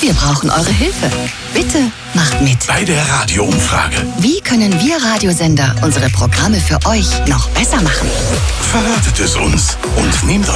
Wir brauchen eure Hilfe. Bitte macht mit. Bei der Radioumfrage. Wie können wir Radiosender unsere Programme für euch noch besser machen? Verratet es uns und nehmt